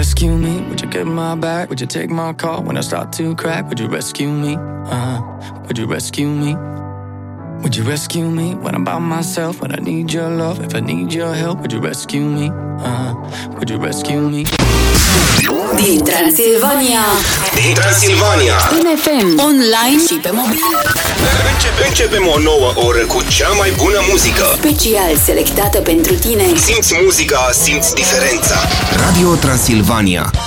rescue me? Would you get my back? Would you take my call when I start to crack? Would you rescue me? Would you rescue me? Would you rescue me when I'm by myself? When I need your love, if I need your help, would you rescue me? Would you rescue me? Din Transilvania. În FM, online și pe mobil. Începem o nouă oră cu cea mai bună muzică. Special selectată pentru tine. Simți muzica, simți diferența. Radio Transilvania.